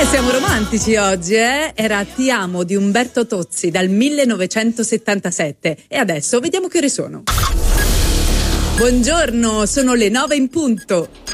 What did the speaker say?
Siamo romantici oggi, eh? Era Ti amo di Umberto Tozzi dal 1977 e adesso vediamo che ore sono. Buongiorno, sono le 9 in punto.